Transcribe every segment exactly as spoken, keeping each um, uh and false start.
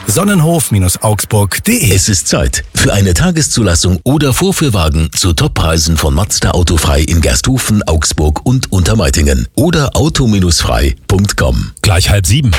sonnenhof Augsburg punkt de. Es ist Zeit für eine Tageszulassung oder Vorführwagen zu Toppreisen von Mazda Autofrei in Gersthofen, Augsburg und Untermeitingen oder auto frei punkt com. Gleich halb sieben.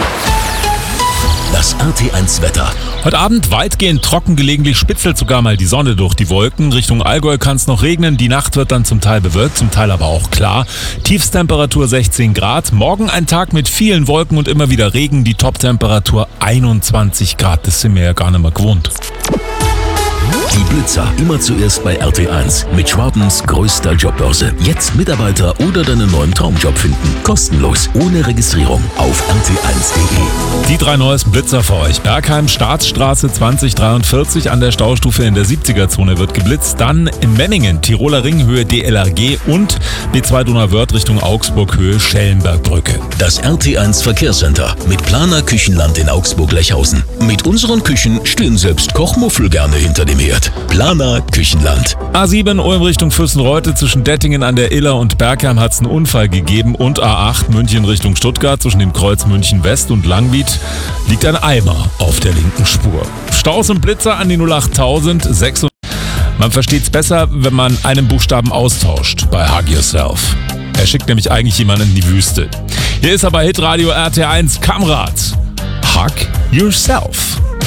Das R T eins Wetter. Heute Abend weitgehend trocken, gelegentlich spitzelt sogar mal die Sonne durch die Wolken. Richtung Allgäu kann es noch regnen, die Nacht wird dann zum Teil bewölkt, zum Teil aber auch klar. Tiefstemperatur sechzehn Grad, morgen ein Tag mit vielen Wolken und immer wieder Regen, die Toptemperatur einundzwanzig Grad, das sind wir ja gar nicht mehr gewohnt. Die Blitzer, immer zuerst bei R T eins mit Schwabens größter Jobbörse. Jetzt Mitarbeiter oder deinen neuen Traumjob finden. Kostenlos, ohne Registrierung auf r t eins punkt de. Die drei neuesten Blitzer für euch. Bergheim, Staatsstraße zwanzig dreiundvierzig an der Staustufe in der siebziger-Zone wird geblitzt. Dann in Menningen, Tiroler Ring, Höhe D L R G und B zwei Donauwörth Richtung Augsburg, Höhe Schellenbergbrücke. Das R T eins Verkehrscenter mit Planer Küchenland in Augsburg-Lechhausen. Mit unseren Küchen stehen selbst Kochmuffel gerne hinter dem Herd. Planer Küchenland. A sieben Ulm Richtung Fürstenreute zwischen Dettingen an der Iller und Bergheim hat es einen Unfall gegeben und A acht München Richtung Stuttgart zwischen dem Kreuz München West und Langwied liegt ein Eimer auf der linken Spur. Staus und Blitzer an die null acht sechs. Man versteht's besser, wenn man einen Buchstaben austauscht bei Hug Yourself. Er schickt nämlich eigentlich jemanden in die Wüste. Hier ist aber Hitradio R T eins Kamrat. Hug Yourself.